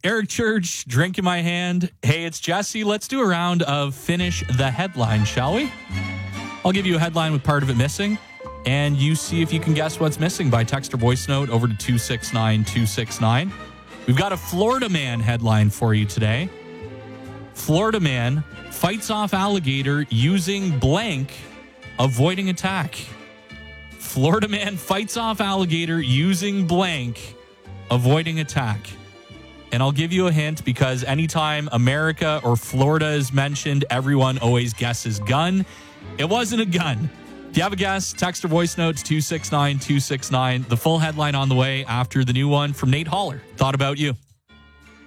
Eric Church, drink in my hand. Hey, it's Jesse. Let's do a round of Finish the Headline, shall we? I'll give you a headline with part of it missing, and you see if you can guess what's missing by text or voice note over to 269-269. We've got a Florida man headline for you today. Florida man fights off alligator using blank, avoiding attack. Florida man fights off alligator using blank, avoiding attack. And I'll give you a hint because anytime America or Florida is mentioned, everyone always guesses gun. It wasn't a gun. If you have a guess, text or voice notes 269-269. The full headline on the way after the new one from Nate Haller. Thought about you.